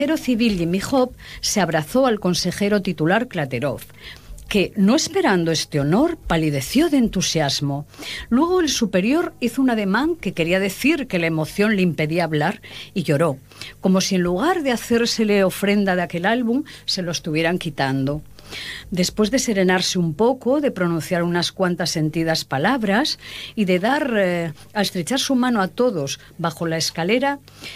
civil Jimmy Hope se abrazó al consejero titular Klaterov, que, no esperando este honor, palideció de entusiasmo. Luego el superior hizo un ademán que quería decir que la emoción le impedía hablar y lloró, como si en lugar de hacérsele ofrenda de aquel álbum, se lo estuvieran quitando. Después de serenarse un poco, de pronunciar unas cuantas sentidas palabras y de a estrechar su mano a todos bajó la escalera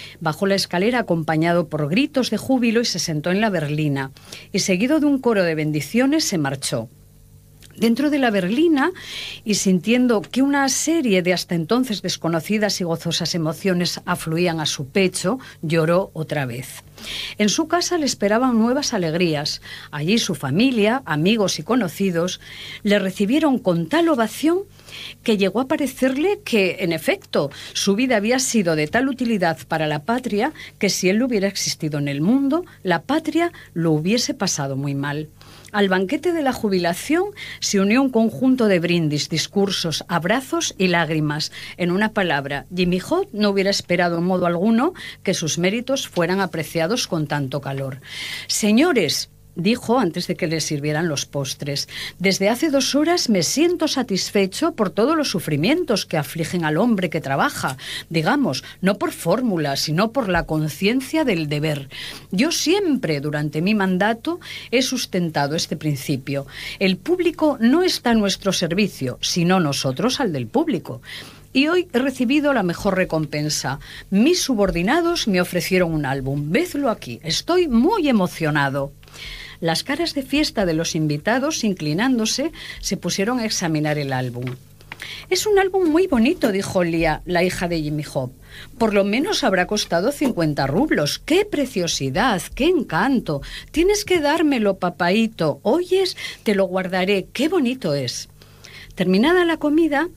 acompañado por gritos de júbilo y se sentó en la berlina. Y seguido de un coro de bendiciones se marchó. Dentro de la berlina, y sintiendo que una serie de hasta entonces desconocidas y gozosas emociones afluían a su pecho, lloró otra vez. En su casa le esperaban nuevas alegrías. Allí su familia, amigos y conocidos le recibieron con tal ovación que llegó a parecerle que, en efecto, su vida había sido de tal utilidad para la patria que si él no hubiera existido en el mundo, la patria lo hubiese pasado muy mal. Al banquete de la jubilación se unió un conjunto de brindis, discursos, abrazos y lágrimas. En una palabra, Jimmy Hope no hubiera esperado en modo alguno que sus méritos fueran apreciados con tanto calor. Señores, dijo antes de que le sirvieran los postres, desde hace 2 horas me siento satisfecho por todos los sufrimientos que afligen al hombre que trabaja, digamos, no por fórmulas, sino por la conciencia del deber. Yo siempre, durante mi mandato, he sustentado este principio. El público no está a nuestro servicio, sino nosotros al del público. Y hoy he recibido la mejor recompensa. Mis subordinados me ofrecieron un álbum. Vedlo aquí. Estoy muy emocionado. Las caras de fiesta de los invitados, inclinándose, se pusieron a examinar el álbum. Es un álbum muy bonito, dijo Lia, la hija de Jimmy Hope. Por lo menos habrá costado 50 rublos. ¡Qué preciosidad! ¡Qué encanto! Tienes que dármelo, papaíto. ¿Oyes? Te lo guardaré. ¡Qué bonito es! Terminada la comida,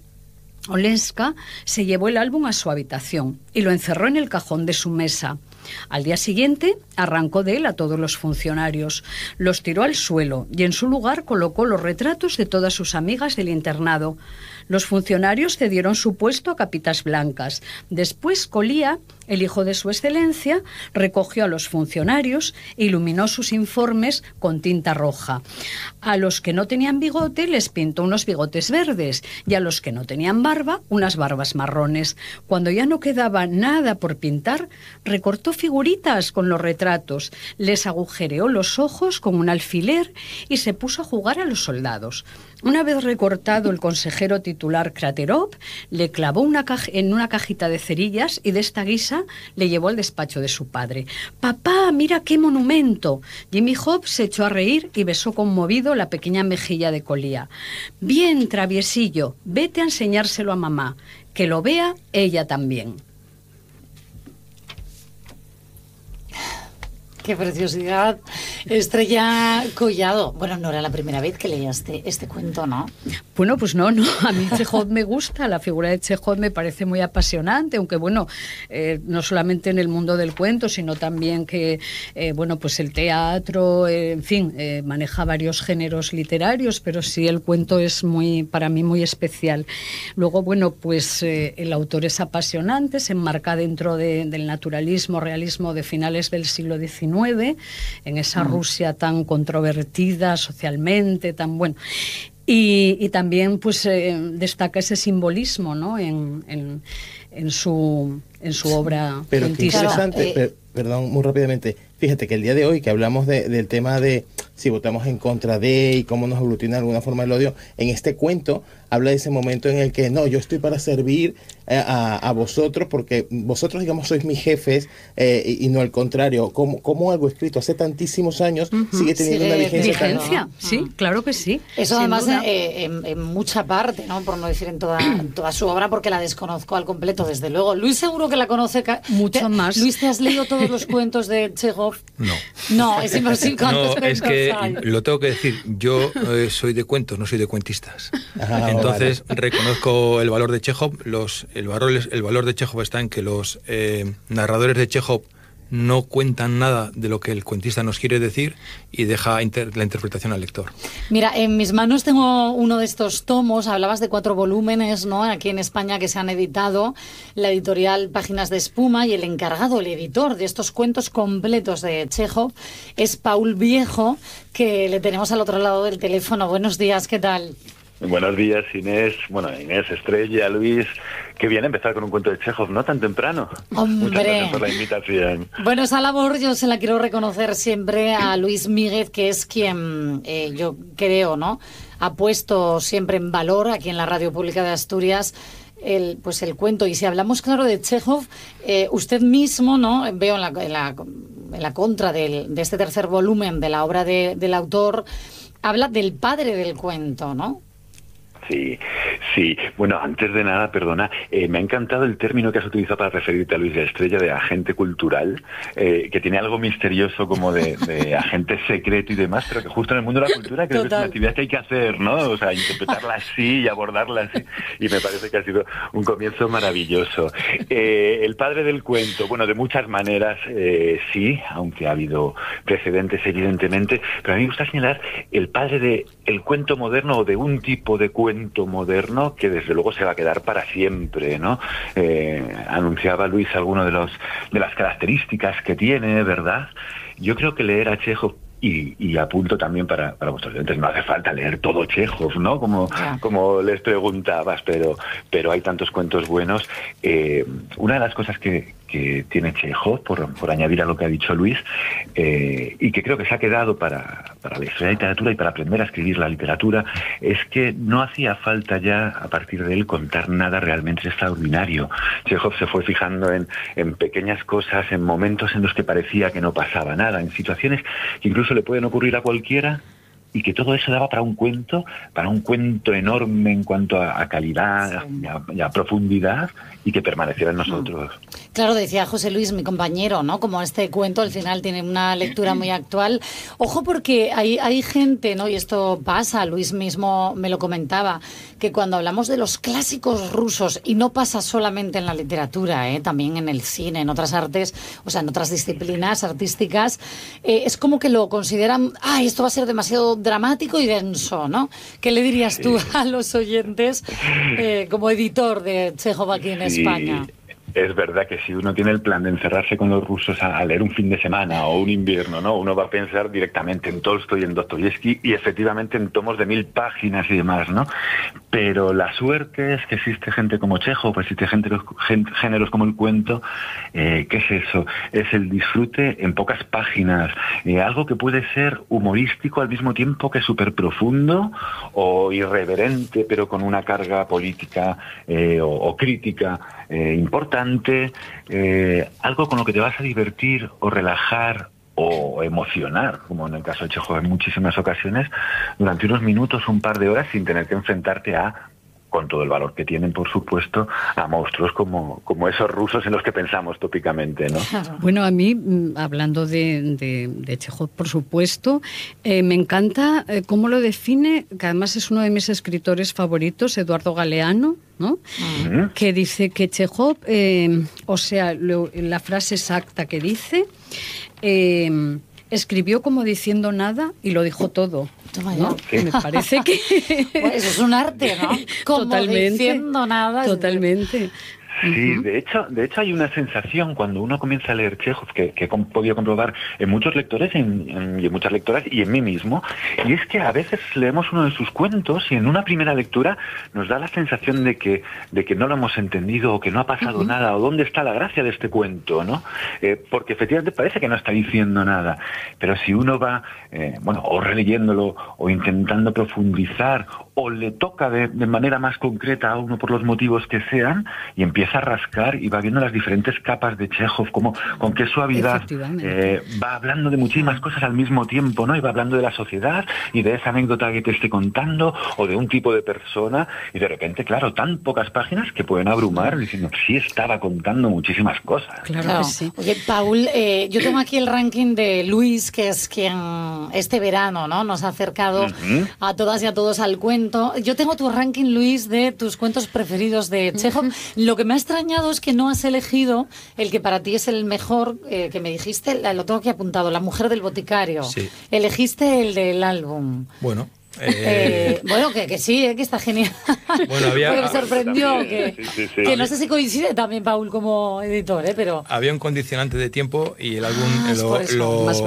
Olenska se llevó el álbum a su habitación y lo encerró en el cajón de su mesa. Al día siguiente arrancó de él a todos los funcionarios, los tiró al suelo y en su lugar colocó los retratos de todas sus amigas del internado. Los funcionarios cedieron su puesto a capitas blancas. Después Colía, el hijo de su excelencia, recogió a los funcionarios e iluminó sus informes con tinta roja. A los que no tenían bigote les pintó unos bigotes verdes y a los que no tenían barba unas barbas marrones. Cuando ya no quedaba nada por pintar, recortó figuritas con los retratos, les agujereó los ojos con un alfiler y se puso a jugar a los soldados. Una vez recortado el consejero titular Klaterov, le clavó en una cajita de cerillas y de esta guisa le llevó al despacho de su padre. «Papá, mira qué monumento». Jimmy Hope se echó a reír y besó conmovido la pequeña mejilla de Colía. «Bien, traviesillo, vete a enseñárselo a mamá. Que lo vea ella también». ¡Qué preciosidad! Estrella Collado. Bueno, no era la primera vez que leías este cuento, ¿no? Bueno, pues no. A mí Chejov me gusta, la figura de Chejov me parece muy apasionante, aunque bueno, no solamente en el mundo del cuento, sino también que, pues el teatro, en fin, maneja varios géneros literarios, pero sí el cuento es para mí muy especial. Luego, bueno, pues el autor es apasionante, se enmarca dentro del naturalismo, realismo de finales del siglo XIX, en esa Rusia tan controvertida socialmente, tan bueno. Y también pues destaca ese simbolismo, ¿no? en su obra. Pero qué interesante, perdón, muy rápidamente. Fíjate que el día de hoy que hablamos del tema de si votamos en contra de y cómo nos aglutina de alguna forma el odio, en este cuento habla de ese momento en el que no, yo estoy para servir a vosotros porque vosotros, digamos, sois mis jefes y no al contrario. Como algo escrito hace tantísimos años sigue teniendo una vigencia. Sí, claro que sí. Eso además en mucha parte, ¿no? Por no decir en toda su obra, porque la desconozco al completo, desde luego. Luis seguro que la conoce mucho más. Luis, ¿te has leído todos los cuentos de Chejov? No. No, es imposible. No, es que lo tengo que decir, yo soy de cuentos, no soy de cuentistas. Entonces reconozco el valor de Chejov. El valor de Chejov está en que los narradores de Chejov no cuentan nada de lo que el cuentista nos quiere decir y deja la interpretación al lector. Mira, en mis manos tengo uno de estos tomos. Hablabas de 4 volúmenes, ¿no?, aquí en España, que se han editado, la editorial Páginas de Espuma, y el encargado, el editor de estos cuentos completos de Txékhov es Paul Viejo, que le tenemos al otro lado del teléfono. Buenos días, ¿qué tal? Buenos días, Inés. Bueno, Inés, Estrella, Luis. Qué bien empezar con un cuento de Txékhov, ¿no? Tan temprano. ¡Hombre! Muchas gracias por la invitación. Bueno, esa labor yo se la quiero reconocer siempre a Luis Míguez, que es quien yo creo, ¿no?, ha puesto siempre en valor aquí en la Radio Pública de Asturias el cuento. Y si hablamos, claro, de Txékhov, usted mismo, ¿no?, veo en la contra de este tercer volumen de la obra del autor, habla del padre del cuento, ¿no? Sí. Bueno, antes de nada, perdona, me ha encantado el término que has utilizado para referirte a Luis de Estrella, de agente cultural, que tiene algo misterioso como de agente secreto y demás, pero que justo en el mundo de la cultura creo que es una actividad que hay que hacer, ¿no? O sea, interpretarla así y abordarla así. Y me parece que ha sido un comienzo maravilloso. El padre del cuento, bueno, de muchas maneras sí, aunque ha habido precedentes evidentemente, pero a mí me gusta señalar el padre del cuento moderno, o de un tipo de cuento moderno que desde luego se va a quedar para siempre, ¿no? Anunciaba Luis alguno de las características que tiene, ¿verdad? Yo creo que leer a Txékhov, y apunto también para vuestros oyentes, no hace falta leer todo Txékhov, ¿no? Como les preguntabas, pero hay tantos cuentos buenos. Una de las cosas que tiene Txékhov, por añadir a lo que ha dicho Luis, y que creo que se ha quedado para la historia de la literatura y para aprender a escribir la literatura, es que no hacía falta ya, a partir de él, contar nada realmente extraordinario. Txékhov se fue fijando en pequeñas cosas, en momentos en los que parecía que no pasaba nada, en situaciones que incluso le pueden ocurrir a cualquiera, y que todo eso daba para un cuento enorme en cuanto a calidad, y a profundidad, y que permaneciera en nosotros. Claro, decía José Luis, mi compañero, ¿no?, como este cuento al final tiene una lectura muy actual. Ojo, porque hay gente, ¿no?, y esto pasa, Luis mismo me lo comentaba, que cuando hablamos de los clásicos rusos, y no pasa solamente en la literatura, también en el cine, en otras artes, o sea, en otras disciplinas artísticas, es como que lo consideran, esto va a ser demasiado dramático y denso, ¿no? ¿Qué le dirías tú a los oyentes como editor de Txékhov aquí en España? Es verdad que si uno tiene el plan de encerrarse con los rusos a leer un fin de semana o un invierno, ¿no?, uno va a pensar directamente en Tolstoy, en Dostoyevsky, y efectivamente en tomos de 1000 páginas y demás, ¿no? Pero la suerte es que existe gente como Txékhov, pues existe géneros como el cuento. ¿Qué es eso? Es el disfrute en pocas páginas, algo que puede ser humorístico al mismo tiempo que súper profundo, o irreverente pero con una carga política o crítica importante, algo con lo que te vas a divertir o relajar o emocionar, como en el caso de Txékhov en muchísimas ocasiones, durante unos minutos, un par de horas, sin tener que enfrentarte con todo el valor que tienen, por supuesto, a monstruos como esos rusos en los que pensamos tópicamente, ¿no? Bueno, a mí, hablando de Txékhov, por supuesto, me encanta cómo lo define, que además es uno de mis escritores favoritos, Eduardo Galeano, ¿no? Uh-huh. Que dice que Txékhov, la frase exacta que dice, escribió como diciendo nada y lo dijo todo. ¿No? Me parece que pues eso es un arte, ¿no? Como totalmente, diciendo nada. Totalmente. Sí, de hecho hay una sensación cuando uno comienza a leer Txékhov que he podido comprobar en muchos lectores y en muchas lectoras y en mí mismo, y es que a veces leemos uno de sus cuentos y en una primera lectura nos da la sensación de que no lo hemos entendido, o que no ha pasado nada, o dónde está la gracia de este cuento, ¿no? Porque efectivamente parece que no está diciendo nada, pero si uno va o releyéndolo o intentando profundizar, o le toca de manera más concreta a uno por los motivos que sean, y empieza a rascar y va viendo las diferentes capas de Txékhov, con qué suavidad va hablando de muchísimas cosas al mismo tiempo, ¿no? Y va hablando de la sociedad y de esa anécdota que te esté contando, o de un tipo de persona, y de repente, claro, tan pocas páginas que pueden abrumar, diciendo, sí estaba contando muchísimas cosas. Claro que sí. Oye, Paul, yo tengo aquí el ranking de Luis, que es quien este verano, ¿no?, nos ha acercado a todas y a todos al cuento. cuento. Yo tengo tu ranking, Luis, de tus cuentos preferidos de Chejov. Lo que me ha extrañado es que no has elegido el que para ti es el mejor, que me dijiste, lo tengo aquí apuntado, La mujer del boticario. Sí. Elegiste el del álbum. Bueno. Bueno, que sí, que está genial. Bueno, había... Porque me sorprendió también, que, que no sé si coincide también Paul como editor, pero... Había un condicionante de tiempo y el álbum por eso. Más